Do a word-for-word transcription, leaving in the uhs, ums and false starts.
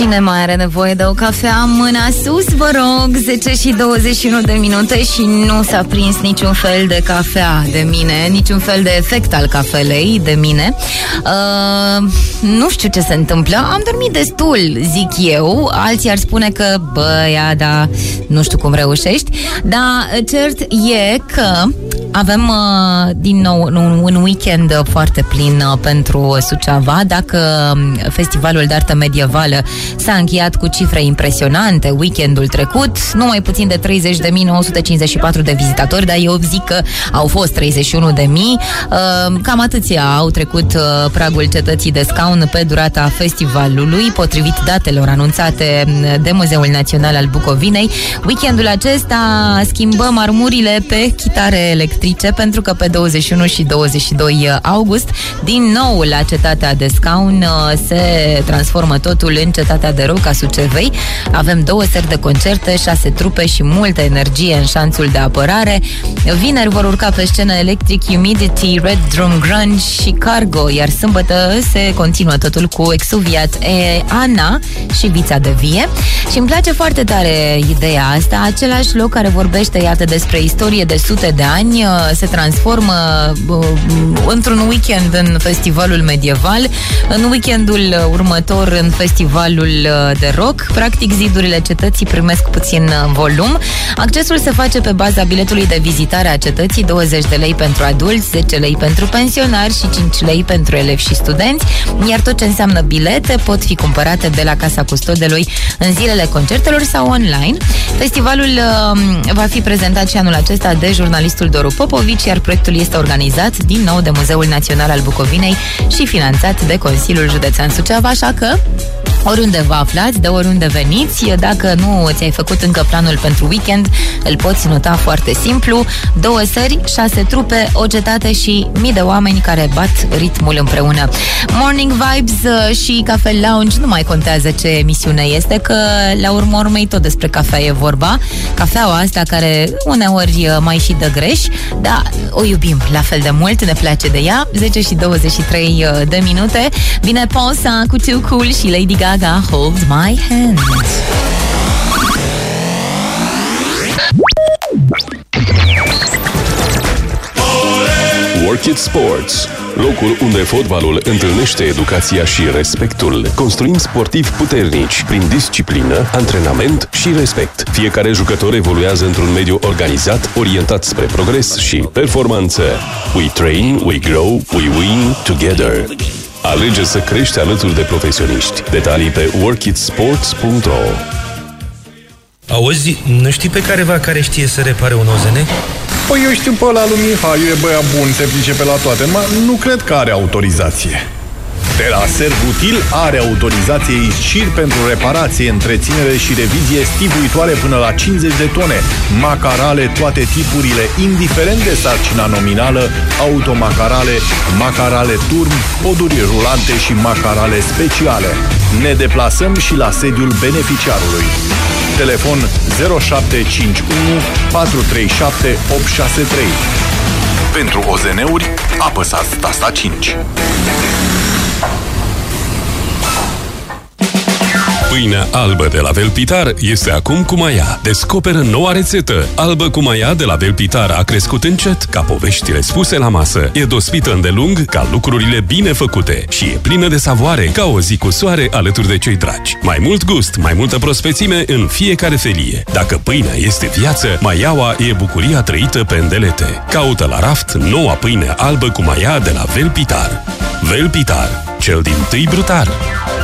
Cine mai are nevoie de o cafea? Mâna sus, vă rog. Zece și douăzeci și unu de minute și nu s-a prins niciun fel de cafea de mine, niciun fel de efect al cafelei de mine. uh, Nu știu ce se întâmplă. Am dormit destul, zic eu. Alții ar spune că, bă, ia, da, nu știu cum reușești. Dar cert e că avem uh, din nou un, un weekend foarte plin uh, pentru Suceava. Dacă Festivalul de Artă Medievală s-a încheiat cu cifre impresionante weekendul trecut, nu mai puțin de treizeci de mii nouă sute cincizeci și patru de vizitatori, dar eu zic că au fost treizeci și unu de mii. Uh, cam atâția au trecut uh, pragul cetății de scaun pe durata festivalului, potrivit datelor anunțate de Muzeul Național al Bucovinei. Weekendul acesta schimbăm armurile pe chitare electrice, pentru că pe douăzeci și unu și douăzeci și doi august, din nou la cetatea de scaun se transformă totul în cetatea de rock a Sucevei. Avem două seri de concerte, șase trupe și multă energie în șanțul de apărare. Vineri vor urca pe scenă Electric Humidity, Red Drum Grunge și Cargo, iar sâmbătă se continuă totul cu Exuviat, e, Ana și Vița de Vie. Și îmi place foarte tare ideea asta. Același loc care vorbește, iată, despre istorie de sute de ani se transformă uh, într-un weekend în festivalul medieval, în weekendul următor în festivalul de rock. Practic, zidurile cetății primesc puțin volum. Accesul se face pe baza biletului de vizitare a cetății, douăzeci de lei pentru adulți, zece lei pentru pensionari și cinci lei pentru elevi și studenți, iar tot ce înseamnă bilete pot fi cumpărate de la Casa Custodelui în zilele concertelor sau online. Festivalul uh, va fi prezentat și anul acesta de jurnalistul Doru Popovici, iar proiectul este organizat din nou de Muzeul Național al Bucovinei și finanțat de Consiliul Județean Suceava, așa că oriunde vă aflați, de oriunde veniți, dacă nu ți-ai făcut încă planul pentru weekend, îl poți nota foarte simplu. Două sări, șase trupe, o cetate și mii de oameni care bat ritmul împreună. Morning Vibes și Cafe Lounge nu mai contează ce emisiune este, că la urmă urmei tot despre cafea e vorba. Cafeaua asta care uneori mai și dă greș, dar o iubim la fel de mult, ne place de ea. Zece și douăzeci și trei de minute. Vine Ponsa cu Too Cool și Lady Gaga, Hold My Hand. Work It Sports, locul unde fotbalul întâlnește educația și respectul. Construim sportivi puternici prin disciplină, antrenament și respect. Fiecare jucător evoluează într-un mediu organizat, orientat spre progres și performanță. We train, we grow, we win together. Alege să crești alături de profesioniști. Detalii pe work it sports punct ro. Auzi, nu știi pe careva care știe să repare un O Z N? Păi eu știu pe ăla lui Mihai, e băiat bun, se pricepe la toate, numai nu cred că are autorizație. Teraser Util are autorizație ISCIR pentru reparație, întreținere și revizie stivuitoare până la cincizeci de tone, macarale toate tipurile, indiferent de sarcina nominală, automacarale, macarale turn, poduri rulante și macarale speciale. Ne deplasăm și la sediul beneficiarului. Telefon zero șapte cinci unu patru trei șapte opt șase trei. Pentru O Z N-uri, apăsați tasta cinci. Pâinea albă de la Velpitar este acum cu Maia. Descoperă noua rețetă. Albă cu Maia de la Velpitar a crescut încet, ca poveștile spuse la masă. E dospită îndelung, ca lucrurile bine făcute. Și e plină de savoare, ca o zi cu soare alături de cei dragi. Mai mult gust, mai multă prospețime în fiecare felie. Dacă pâinea este viață, Maiaua e bucuria trăită pe îndelete. Caută la raft noua pâine albă cu Maia de la Velpitar. Velpitar, cel din tâi brutar.